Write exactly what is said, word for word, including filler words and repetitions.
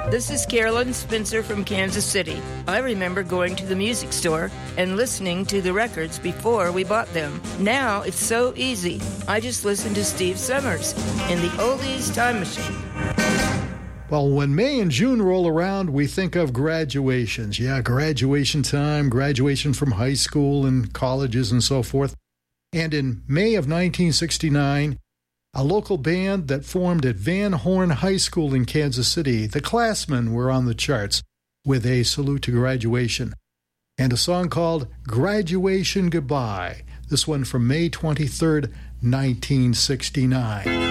This is Carolyn Spencer from Kansas City. I remember going to the music store and listening to the records before we bought them. Now it's so easy. I just listen to Steve Summers in the Oldies Time Machine. Well, when May and June roll around, we think of graduations. Yeah, graduation time, graduation from high school and colleges and so forth. And in May of nineteen sixty-nine, a local band that formed at Van Horn High School in Kansas City, the Classmen, were on the charts with a salute to graduation and a song called Graduation Goodbye. This one from May twenty-third, nineteen sixty-nine.